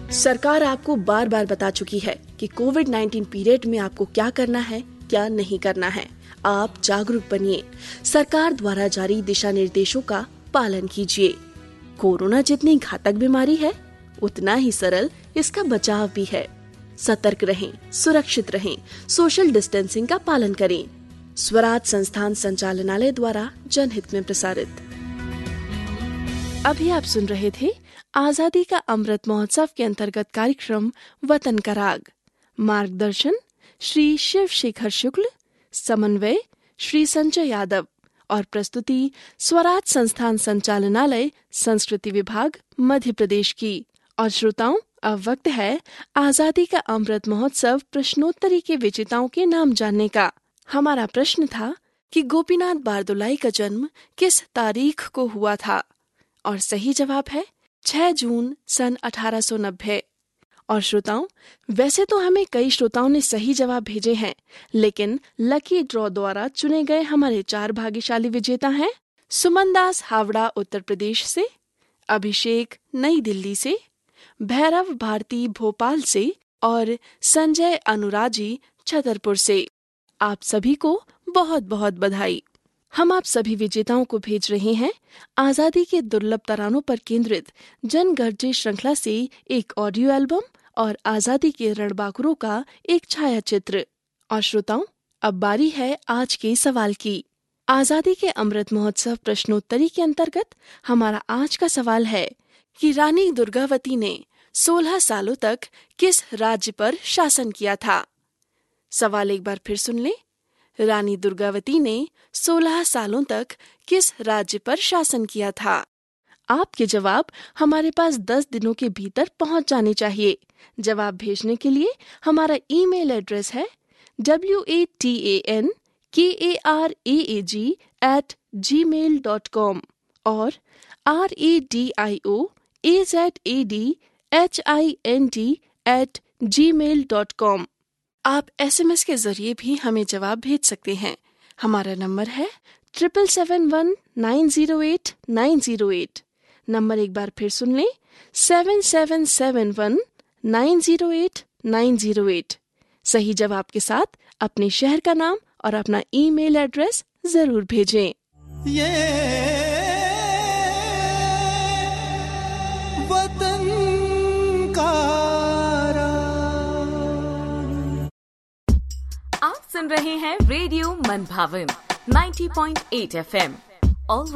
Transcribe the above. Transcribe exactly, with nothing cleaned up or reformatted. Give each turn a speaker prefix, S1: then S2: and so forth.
S1: सरकार आपको बार बार बता चुकी है कि कोविड नाइन्टीन पीरियड में आपको क्या करना है, क्या नहीं करना है। आप जागरूक बनिए, सरकार द्वारा जारी दिशा निर्देशों का पालन कीजिए। कोरोना जितनी घातक बीमारी है, उतना ही सरल इसका बचाव भी है। सतर्क रहें, सुरक्षित रहें, सोशल डिस्टेंसिंग का पालन करें। स्वराज संस्थान संचालनालय द्वारा जनहित में प्रसारित। अभी आप सुन रहे थे आजादी का अमृत महोत्सव के अंतर्गत कार्यक्रम वतन का राग। मार्गदर्शन श्री शिव शेखर शुक्ल, समन्वय श्री संजय यादव और प्रस्तुति स्वराज संस्थान संचालनालय संस्कृति विभाग मध्य प्रदेश की। और श्रोताओं, अब वक्त है आजादी का अमृत महोत्सव प्रश्नोत्तरी के विजेताओं के नाम जानने का। हमारा प्रश्न था कि गोपीनाथ बारदुलाई का जन्म किस तारीख को हुआ था? और सही जवाब है छह जून सन अठारह सौ नब्बे। और श्रोताओं, वैसे तो हमें कई श्रोताओं ने सही जवाब भेजे हैं, लेकिन लकी ड्रॉ द्वारा चुने गए हमारे चार भाग्यशाली विजेता हैं सुमन दास हावड़ा उत्तर प्रदेश से, अभिषेक नई दिल्ली से, भैरव भारती भोपाल से और संजय अनुराजी छतरपुर से। आप सभी को बहुत बहुत बधाई। हम आप सभी विजेताओं को भेज रहे हैं आजादी के दुर्लभ तरानों पर केंद्रित जनगर्जे श्रृंखला से एक ऑडियो एल्बम और आजादी के रणबांकुरों का एक छायाचित्र। और श्रोताओं, अब बारी है आज के सवाल की। आजादी के अमृत महोत्सव प्रश्नोत्तरी के अंतर्गत हमारा आज का सवाल है कि रानी दुर्गावती ने सोलह सालों तक किस राज्य पर शासन किया था? सवाल एक बार फिर सुन लें। रानी दुर्गावती ने सोलह सालों तक किस राज्य पर शासन किया था? आपके जवाब हमारे पास दस दिनों के भीतर पहुंच जाने चाहिए। जवाब भेजने के लिए हमारा ईमेल एड्रेस है W A T A N के A R A A ji eight ji mail dot com और R A D I O A Z A D H I N D eight ji mail dot com. आप S M S के जरिए भी हमें जवाब भेज सकते हैं। हमारा नंबर है triple seven one nine zero eight nine zero eight. Number एक बार फिर सुन लें, seven seven seven one nine zero eight nine zero eight. सही जवाब के साथ अपने शहर का नाम और अपना ईमेल एड्रेस जरूर भेजें।
S2: ये वतन का
S3: आप सुन रहे हैं रेडियो मनभावन ninety point eight F M.